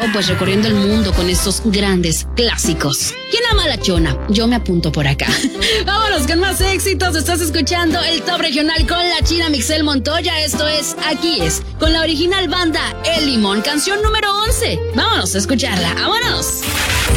pues recorriendo el mundo con estos grandes clásicos. ¿Quién ama a la Chona? Yo me apunto por acá. Vámonos con más éxitos. Estás escuchando el Top Regional con la China Mixel Montoya. Esto es Aquí Es, con la original banda El Limón, canción número 11. Vámonos a escucharla. ¡Vámonos!